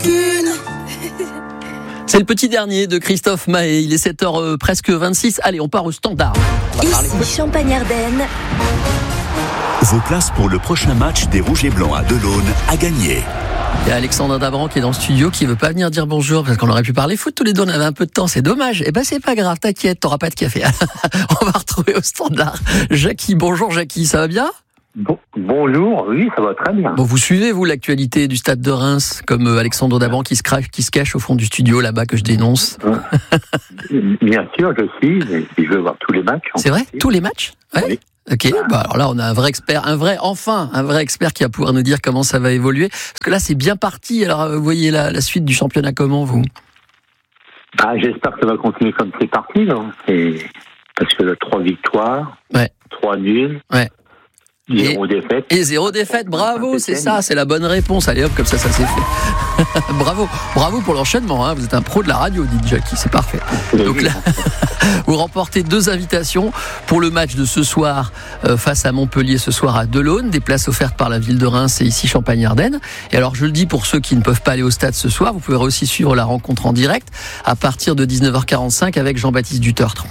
qu'une. C'est le petit dernier de Christophe Mahé. Il est 7h presque 26. Allez, on part au standard. Ici Champagne-Ardenne. Vos places pour le prochain match des Rouges et Blancs à Delaune à gagner. Il y a Alexandre Dabran qui est dans le studio, qui veut pas venir dire bonjour parce qu'on aurait pu parler foot tous les deux, on avait un peu de temps, c'est dommage. Eh ben c'est pas grave, t'inquiète, t'auras pas de café. On va retrouver au standard Jackie. Bonjour Jackie, ça va bien ? Bonjour, oui, ça va très bien. Bon, vous suivez vous l'actualité du stade de Reims, comme Alexandre Dabran qui se cache au fond du studio là-bas que je dénonce. Bien sûr, je suis, et je veux voir tous les matchs. C'est vrai ? Tous les matchs ? Ouais. Oui. Ok, bah alors là on a un vrai expert, un vrai expert qui va pouvoir nous dire comment ça va évoluer. Parce que là c'est bien parti, alors vous voyez la suite du championnat comment vous ? J'espère que ça va continuer comme c'est parti, non ? Parce que 3 victoires, 3 nuls, 0 défaite. Et 0 défaite, bravo, c'est ça, c'est la bonne réponse. Allez hop, comme ça s'est fait. Bravo pour l'enchaînement, hein. Vous êtes un pro de la radio, dit Jackie, c'est parfait. Donc là, vous remportez 2 invitations pour le match de ce soir face à Montpellier, ce soir à Delaune, des places offertes par la ville de Reims et ici Champagne-Ardenne. Et alors je le dis pour ceux qui ne peuvent pas aller au stade ce soir, vous pouvez aussi suivre la rencontre en direct à partir de 19h45 avec Jean-Baptiste Dutertre.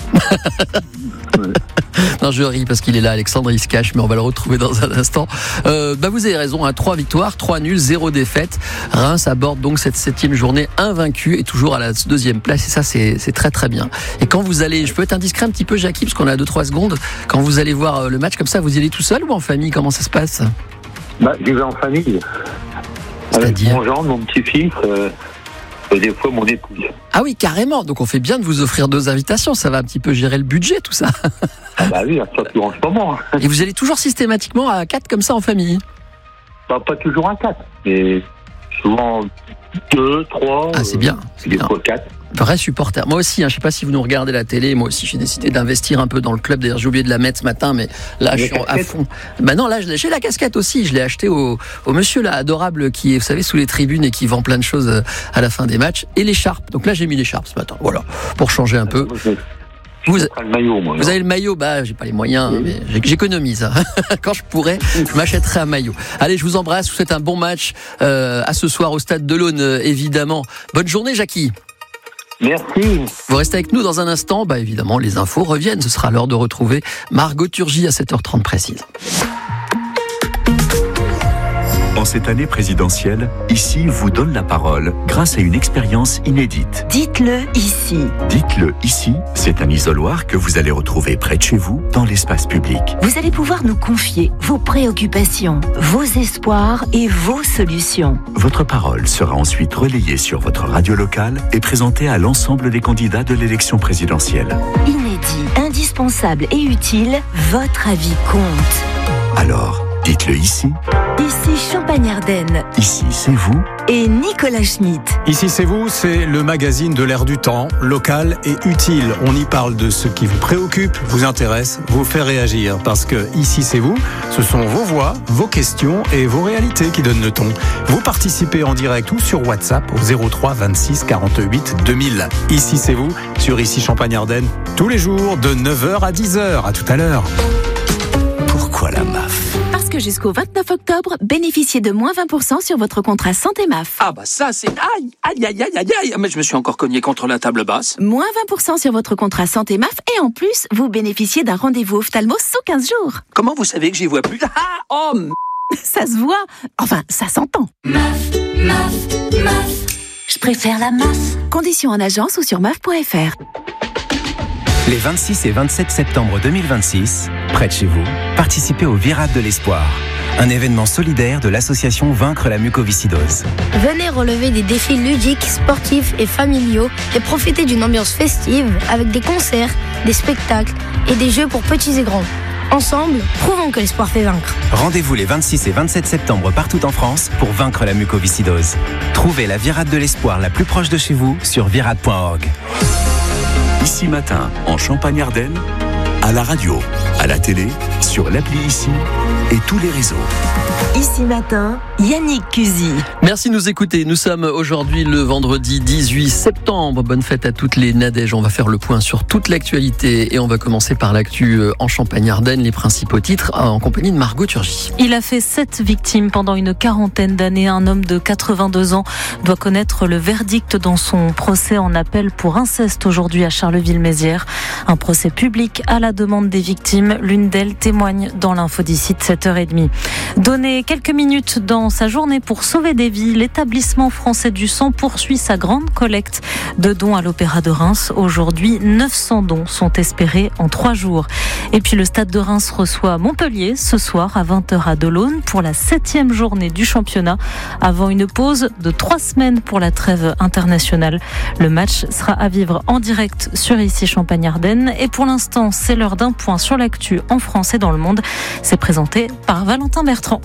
Non, je ris parce qu'il est là, Alexandre, il se cache, mais on va le retrouver dans un instant. Vous avez raison, 3 victoires, 3 nuls, 0 défaite. Reims aborde donc cette 7e journée invaincue et toujours à la 2e place, et ça c'est très très bien. Et quand vous allez, je peux être indiscret un petit peu Jackie, parce qu'on a 2-3 secondes, quand vous allez voir le match comme ça, vous y allez tout seul ou en famille, comment ça se passe ? J'y vais en famille. Avec mon gendre, mon petit-fils, et des fois mon épouse. Ah oui, carrément. Donc on fait bien de vous offrir 2 invitations. Ça va un petit peu gérer le budget, tout ça. Oui, surtout en ce moment. Et vous allez toujours systématiquement à 4 comme ça en famille ? Pas toujours à 4, mais souvent 2, 3. C'est bien. Des fois 4. Vrai supporter. Moi aussi, je ne sais pas si vous nous regardez la télé, moi aussi j'ai décidé d'investir un peu dans le club. D'ailleurs, j'ai oublié de la mettre ce matin, mais là je suis à fond. Non, là j'ai la casquette aussi. Je l'ai acheté au monsieur là adorable qui est, vous savez, sous les tribunes et qui vend plein de choses à la fin des matchs. Et l'écharpe. Donc là j'ai mis l'écharpe ce matin. Voilà, pour changer un peu. Vous avez le maillot, j'ai pas les moyens, mais j'économise. Quand je pourrais, je m'achèterai un maillot. Allez, je vous embrasse, je vous souhaite un bon match à ce soir au stade Delaune, évidemment. Bonne journée, Jackie. Merci. Vous restez avec nous dans un instant. Évidemment, les infos reviennent. Ce sera l'heure de retrouver Margot Turgy à 7h30 précise. En cette année présidentielle, Ici vous donne la parole grâce à une expérience inédite. Dites-le ici. Dites-le ici, c'est un isoloir que vous allez retrouver près de chez vous, dans l'espace public. Vous allez pouvoir nous confier vos préoccupations, vos espoirs et vos solutions. Votre parole sera ensuite relayée sur votre radio locale et présentée à l'ensemble des candidats de l'élection présidentielle. Inédit, indispensable et utile, votre avis compte. Alors, dites-le ici. Ici Champagne-Ardenne. Ici, c'est vous. Et Nicolas Schmitt. Ici, c'est vous, c'est le magazine de l'air du temps, local et utile. On y parle de ce qui vous préoccupe, vous intéresse, vous fait réagir. Parce que ici, c'est vous, ce sont vos voix, vos questions et vos réalités qui donnent le ton. Vous participez en direct ou sur WhatsApp au 03 26 48 2000. Ici, c'est vous, sur Ici Champagne-Ardenne, tous les jours de 9h à 10h. À tout à l'heure. Pourquoi la MAF ? Parce que jusqu'au 29 octobre, bénéficiez de moins 20% sur votre contrat santé MAF. Ah ça c'est... Aïe, mais je me suis encore cogné contre la table basse. Moins 20% sur votre contrat santé MAF et en plus, vous bénéficiez d'un rendez-vous ophtalmo sous 15 jours. Comment vous savez que j'y vois plus ? Ça se voit, enfin ça s'entend. MAF. Je préfère la MAF. Conditions en agence ou sur MAF.fr. Les 26 et 27 septembre 2026, près de chez vous, participez au Virade de l'Espoir, un événement solidaire de l'association Vaincre la mucoviscidose. Venez relever des défis ludiques, sportifs et familiaux et profiter d'une ambiance festive avec des concerts, des spectacles et des jeux pour petits et grands. Ensemble, prouvons que l'espoir fait vaincre. Rendez-vous les 26 et 27 septembre partout en France pour vaincre la mucoviscidose. Trouvez la Virade de l'Espoir la plus proche de chez vous sur virade.org. Ici matin, en Champagne-Ardenne, à la radio, à la télé, sur l'appli Ici et tous les réseaux. Ici Matin, Yannick Cusy. Merci de nous écouter. Nous sommes aujourd'hui le vendredi 18 septembre. Bonne fête à toutes les Nadèges. On va faire le point sur toute l'actualité et on va commencer par l'actu en Champagne-Ardenne, les principaux titres en compagnie de Margot Turgy. Il a fait 7 victimes pendant une quarantaine d'années. Un homme de 82 ans doit connaître le verdict dans son procès en appel pour inceste aujourd'hui à Charleville-Mézières. Un procès public à la demande des victimes. L'une d'elles témoigne dans l'info d'ici de 7h30. Donner quelques minutes dans sa journée pour sauver des vies, l'établissement français du sang poursuit sa grande collecte de dons à l'Opéra de Reims. Aujourd'hui, 900 dons sont espérés en 3 jours. Et puis le Stade de Reims reçoit Montpellier ce soir à 20h à Delaune pour la 7e journée du championnat avant une pause de 3 semaines pour la trêve internationale. Le match sera à vivre en direct sur Ici Champagne-Ardenne. Et pour l'instant, c'est l'heure d'un point sur l'actu en France et dans le monde. C'est présenté par Valentin Bertrand.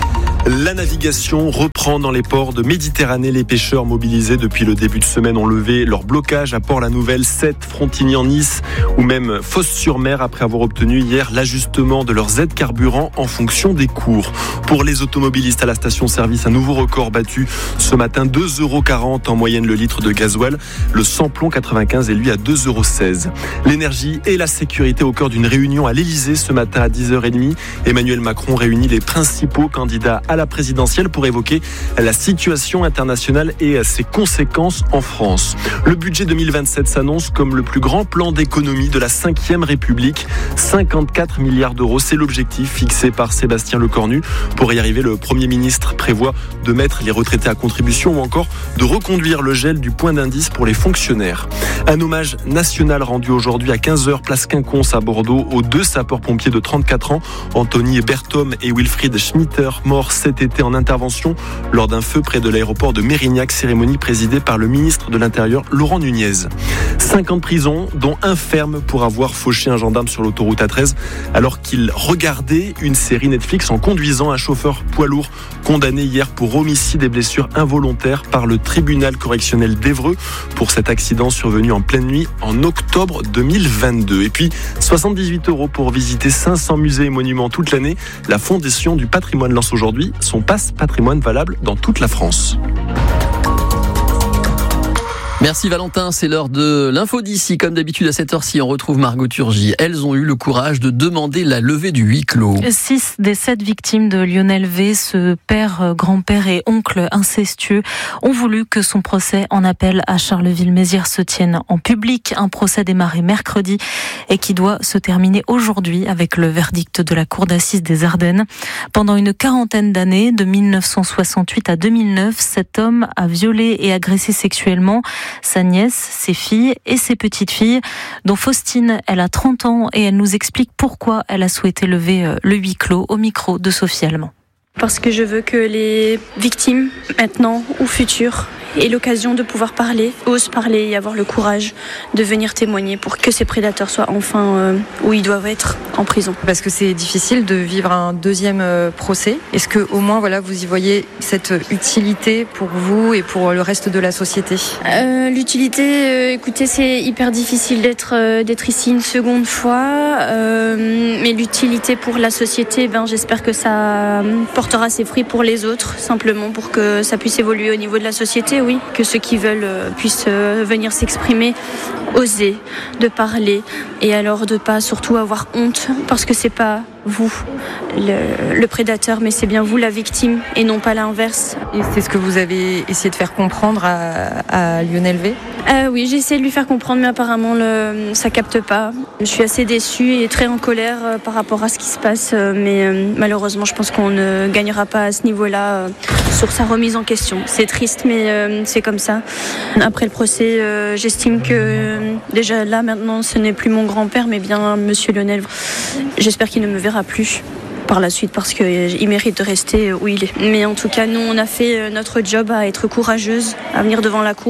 La navigation reprend dans les ports de Méditerranée. Les pêcheurs mobilisés depuis le début de semaine ont levé leur blocage à Port-la-Nouvelle, 7, Frontignan-Nice ou même Fos-sur-Mer après avoir obtenu hier l'ajustement de leurs aides carburant en fonction des cours. Pour les automobilistes à la station-service, un nouveau record battu ce matin, 2,40 € en moyenne le litre de gasoil. Le samplon 95 est lui à 2,16 €. L'énergie et la sécurité au cœur d'une réunion à l'Elysée ce matin à 10h30. Emmanuel Macron réunit les principaux candidats à la présidentielle pour évoquer la situation internationale et ses conséquences en France. Le budget 2027 s'annonce comme le plus grand plan d'économie de la 5e République. 54 milliards d'euros, c'est l'objectif fixé par Sébastien Lecornu. Pour y arriver, le Premier ministre prévoit de mettre les retraités à contribution ou encore de reconduire le gel du point d'indice pour les fonctionnaires. Un hommage national rendu aujourd'hui à 15h, place Quinconce à Bordeaux, aux 2 sapeurs-pompiers de 34 ans, Anthony Berthom et Wilfried Schmitter, morts cet été en intervention lors d'un feu près de l'aéroport de Mérignac, cérémonie présidée par le ministre de l'Intérieur, Laurent Nunez. 5 ans de prison, dont 1 ferme pour avoir fauché un gendarme sur l'autoroute A13 alors qu'il regardait une série Netflix en conduisant un chauffeur poids lourd condamné hier pour homicide et blessures involontaires par le tribunal correctionnel d'Évreux pour cet accident survenu en pleine nuit en octobre 2022. Et puis 78 € pour visiter 500 musées et monuments toute l'année. La Fondation du patrimoine lance aujourd'hui son passe patrimoine valable dans toute la France. Merci Valentin, c'est l'heure de l'info d'ici. Comme d'habitude à cette heure-ci, on retrouve Margot Turgy. Elles ont eu le courage de demander la levée du huis clos. 6 des 7 victimes de Lionel V, ce père, grand-père et oncle incestueux, ont voulu que son procès en appel à Charleville-Mézières se tienne en public. Un procès démarré mercredi et qui doit se terminer aujourd'hui avec le verdict de la cour d'assises des Ardennes. Pendant une quarantaine d'années, de 1968 à 2009, cet homme a violé et agressé sexuellement sa nièce, ses filles et ses petites-filles, dont Faustine, elle a 30 ans et elle nous explique pourquoi elle a souhaité lever le huis clos au micro de Sophie Allemand. Parce que je veux que les victimes, maintenant ou futures, aient l'occasion de pouvoir parler, osent parler et avoir le courage de venir témoigner pour que ces prédateurs soient enfin où ils doivent être, en prison. Parce que c'est difficile de vivre un deuxième procès. Est-ce que au moins vous y voyez cette utilité pour vous et pour le reste de la société ? L'utilité, écoutez, c'est hyper difficile d'être ici une seconde fois, mais l'utilité pour la société, j'espère que ça portera ses fruits pour les autres, simplement pour que ça puisse évoluer au niveau de la société, oui. Que ceux qui veulent puissent venir s'exprimer, oser, de parler, et alors de pas surtout avoir honte, parce que c'est pas vous le prédateur, mais c'est bien vous la victime et non pas l'inverse. Et c'est ce que vous avez essayé de faire comprendre à Lionel V ? Oui, j'ai essayé de lui faire comprendre, mais apparemment ça capte pas. Je suis assez déçue et très en colère par rapport à ce qui se passe, mais malheureusement je pense qu'on ne gagnera pas à ce niveau-là sur sa remise en question. C'est triste, mais c'est comme ça. Après le procès, j'estime que déjà là maintenant ce n'est plus mon grand-père, mais bien monsieur Lionel. J'espère qu'il ne me verra plus par la suite parce qu'il mérite de rester où il est. Mais en tout cas, nous, on a fait notre job à être courageuse, à venir devant la cour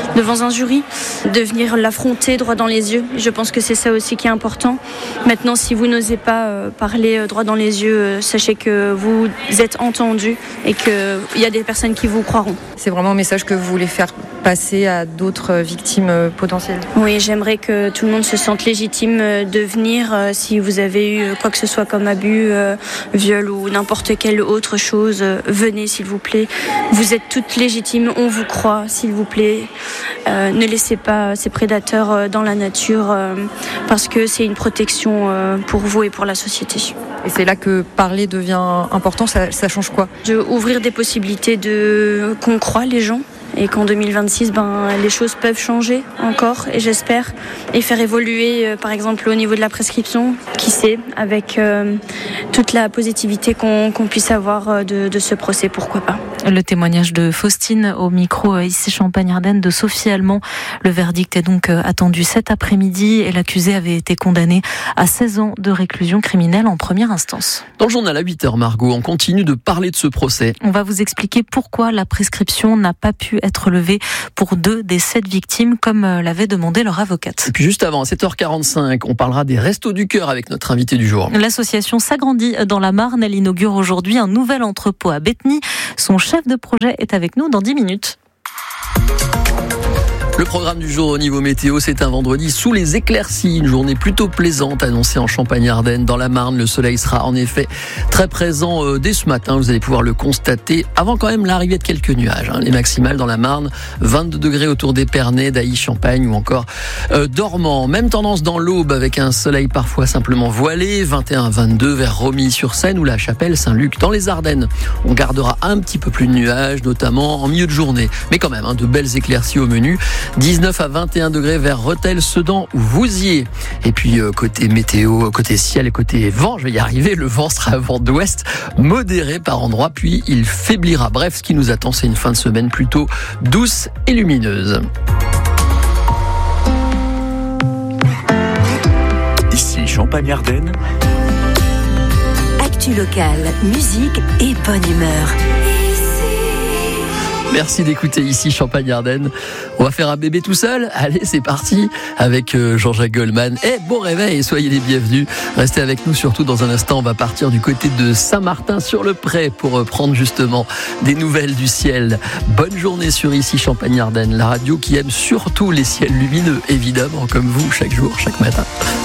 devant un jury, de venir l'affronter droit dans les yeux. Je pense que c'est ça aussi qui est important. Maintenant, si vous n'osez pas parler droit dans les yeux, sachez que vous êtes entendu et qu'il y a des personnes qui vous croiront. C'est vraiment un message que vous voulez faire passer à d'autres victimes potentielles? Oui, j'aimerais que tout le monde se sente légitime de venir si vous avez eu quoi que ce soit comme abus, viol ou n'importe quelle autre chose. Venez s'il vous plaît. Vous êtes toutes légitimes, on vous croit s'il vous plaît. Ne laissez pas ces prédateurs dans la nature parce que c'est une protection pour vous et pour la société. Et c'est là que parler devient important, ça change quoi? Ouvrir des possibilités qu'on croit les gens. Et qu'en 2026, les choses peuvent changer encore, et j'espère, et faire évoluer, par exemple, au niveau de la prescription, qui sait, avec toute la positivité qu'on puisse avoir de ce procès, pourquoi pas. Le témoignage de Faustine au micro ici Champagne-Ardenne de Sophie Allemand. Le verdict est donc attendu cet après-midi et l'accusé avait été condamné à 16 ans de réclusion criminelle en première instance. Dans le journal à 8h, Margot, on continue de parler de ce procès. On va vous expliquer pourquoi la prescription n'a pas pu être levée pour 2 des 7 victimes comme l'avait demandé leur avocate. Et puis juste avant, à 7h45, on parlera des Restos du Cœur avec notre invité du jour. L'association s'agrandit dans la Marne. Elle inaugure aujourd'hui un nouvel entrepôt à Bétheny. Son chef de projet est avec nous dans 10 minutes. Le programme du jour au niveau météo, c'est un vendredi sous les éclaircies. Une journée plutôt plaisante annoncée en Champagne-Ardenne. Dans la Marne, le soleil sera en effet très présent dès ce matin. Vous allez pouvoir le constater avant quand même l'arrivée de quelques nuages. Les maximales dans la Marne, 22 degrés autour d'Épernay, d'Ailly, Champagne ou encore Dormans. Même tendance dans l'Aube avec un soleil parfois simplement voilé. 21-22 vers Romilly-sur-Seine ou la Chapelle Saint-Luc. Dans les Ardennes, on gardera un petit peu plus de nuages, notamment en milieu de journée. Mais quand même, de belles éclaircies au menu. 19 à 21 degrés vers Rethel, Sedan ou Vouziers. Et puis côté météo, côté ciel et côté vent, je vais y arriver, le vent sera à vent d'ouest, modéré par endroits, puis il faiblira. Bref, ce qui nous attend, c'est une fin de semaine plutôt douce et lumineuse. Ici Champagne-Ardenne. Actu locale, musique et bonne humeur. Merci d'écouter ici Champagne-Ardenne. On va faire un bébé tout seul. Allez, c'est parti avec Jean-Jacques Goldman. Bon réveil et soyez les bienvenus. Restez avec nous, surtout dans un instant. On va partir du côté de Saint-Martin-sur-le-Pré pour prendre justement des nouvelles du ciel. Bonne journée sur ici Champagne-Ardenne, la radio qui aime surtout les ciels lumineux, évidemment, comme vous, chaque jour, chaque matin.